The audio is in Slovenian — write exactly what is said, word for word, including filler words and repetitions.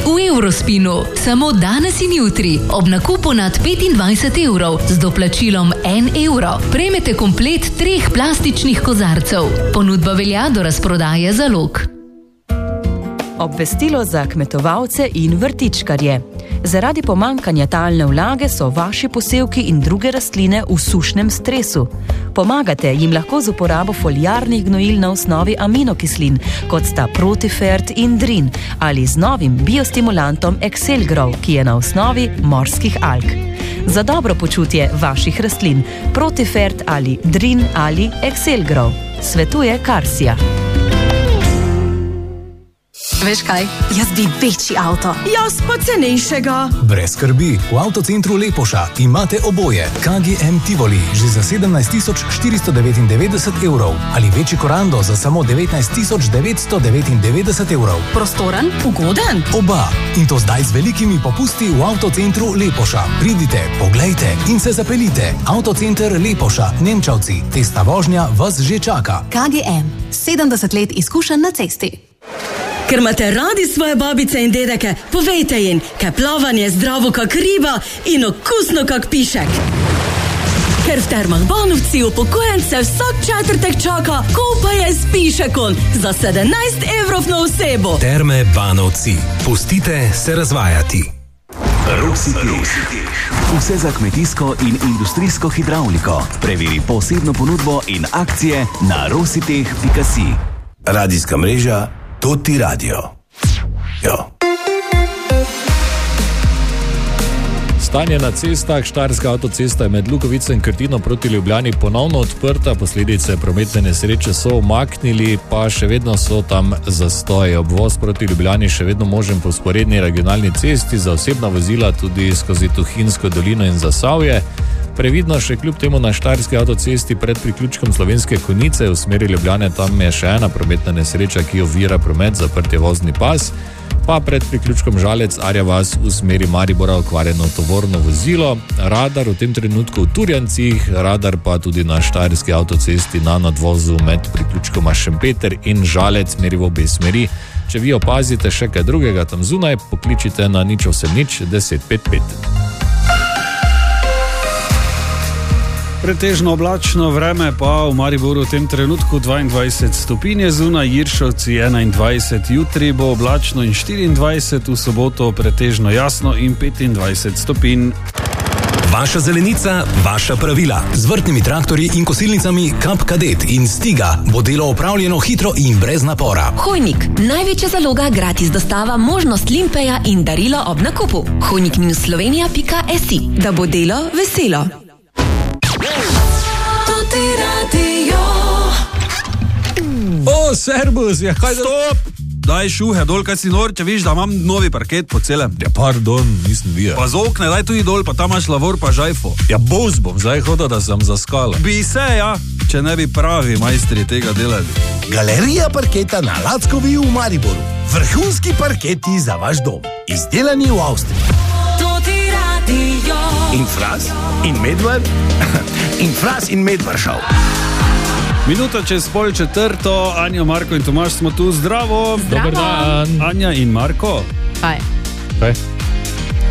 v Eurospinu. Samo danes in jutri. Ob nakupu nad petindvajset evrov z doplačilom en evro prejmete komplet treh plastičnih kozarcev. Ponudba velja do razprodaje zalog. Obvestilo za kmetovalce in vrtičkarje. Zaradi pomankanja talne vlage so vaši posevki in druge rastline v sušnem stresu. Pomagate jim lahko z uporabo foliarnih gnojil na osnovi aminokislin, kot sta Protifert in Drin, ali z novim biostimulantom Excelgrow, ki je na osnovi morskih alg. Za dobro počutje vaših rastlin Protifert ali Drin ali Excelgrow svetuje Karsija. Veš kaj? Jaz bi večji avto. Jaz pa cenejšega. Brez skrbi, v Avtocentru Lepoša imate oboje. K G M Tivoli že za sedemnajst tisoč štiristo devetindevetdeset evrov ali večji Korando za samo devetnajst tisoč devetsto devetindevetdeset evrov. Prostoren, ugoden. Oba. In to zdaj z velikimi popusti v Avtocentru Lepoša. Pridite, poglejte in se zapeljite. Avtocenter Lepoša, Nemčevci. Testna vožnja vas že čaka. K G M. sedemdeset let izkušenj na cesti. Ker imate radi svoje babice in dedeke, povejte jim, kaj plavanje zdravo kak riba in okusno kak pišek. Ker v Termah Banovci upokojence vsak četrtek čaka kopanje s pišekom za sedemnajst evrov na osebo. Terme Banovci. Pustite se razvajati. Rositeh. Vse za kmetijsko in industrijsko hidravliko. Preveri posebno ponudbo in akcije na rositeh pika si. Radijska mreža Toti Radio. Jo. Stanje na cestah. Štajerska avtocesta je med Lukovico in Krtino proti Ljubljani ponovno odprta. Posledice prometne nesreče so umaknili, pa še vedno so tam zastoji. Obvoz proti Ljubljani še vedno možen po vzporedni regionalni cesti za osebna vozila tudi skozi Tuhinjsko dolino in Zasavje. Previdno še kljub temu na Štajerski avtocesti pred priključkom Slovenske Konjice v smeri Ljubljane, tam je še ena prometna nesreča, ki ovira promet, zaprt je vozni pas, pa pred priključkom Žalec Arja vas v smeri Maribora okvarjeno tovorno vozilo. Radar v tem trenutku v Turjancih, radar pa tudi na Štajerski avtocesti na nadvozu med priključkoma Šempeter in Žalec meri v obe smeri. Če vi opazite še kaj drugega tam zunaj, pokličite na nič osem nič deset pet pet. Pretežno oblačno vreme pa v Mariboru v tem trenutku dvaindvajset stopinj je zunaj, Iršovci enaindvajset, jutri bo oblačno in štiriindvajset, v soboto pretežno jasno in petindvajset stopinj. Vaša zelenica, vaša pravila. Z vrtnimi traktorji in kosilnicami Kap Kadet in Stiga bo delo opravljeno hitro in brez napora. Hojnik, največja zaloga, gratis dostava, možnost limpeja in darilo ob nakupu. hojnik minus slovenija pika si, da bo delo veselo. O, servus, ja, kaj da... Stop! Daj šuhe dol, kaj si nor, če viš, da imam novi parket po celem. Ja, pardon, nisem videl. Pa z okne, daj tudi dol, pa tam imaš lavor pa žajfo. Ja, boz bom zdaj hodil, da sem zaskala. Bi se, ja, če ne bi pravi majstri tega delali. Galerija parketa na Lackovi v Mariboru. Vrhunski parketi za vaš dom. Izdelani v Avstriji. Toti Radio. In Fras, in Medvar, in Fras in Medvar šel. Minuta čez pol četrto, Anja, Marko in Tomaž smo tu, zdravo. Dober dan. Anja in Marko. Kaj? Kaj?